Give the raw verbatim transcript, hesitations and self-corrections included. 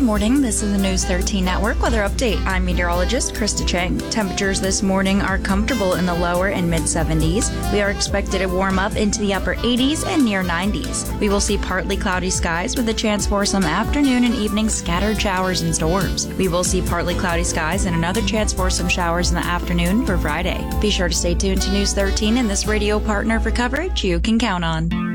morning. This is the News thirteen Network Weather Update. I'm meteorologist Krista Chang. Temperatures this morning are comfortable in the lower and mid seventies. We are expected to warm up into the upper eighties and near nineties. We will see partly cloudy skies with a chance for some afternoon and evening scattered showers and storms. We will see partly cloudy skies and another chance for some showers in the afternoon for Friday. Be sure to stay tuned to News thirteen and this radio partner for coverage you can count on.